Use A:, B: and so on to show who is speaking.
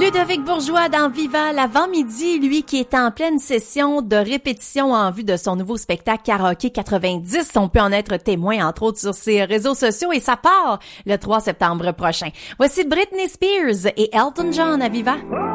A: Ludovic Bourgeois dans Viva l'avant-midi, lui qui est en pleine session de répétition en vue de son nouveau spectacle Karaoké 90. On peut en être témoin, entre autres, sur ses réseaux sociaux et ça part le 3 septembre prochain. Voici Britney Spears et Elton John à Viva.